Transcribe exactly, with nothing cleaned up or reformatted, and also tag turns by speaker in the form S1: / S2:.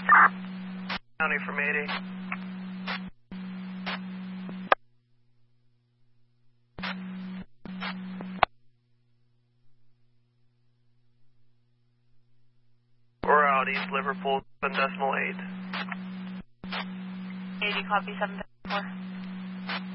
S1: County from eighty. We're out East Liverpool, seven decimal eight.
S2: eighty, copy, seven decimal four.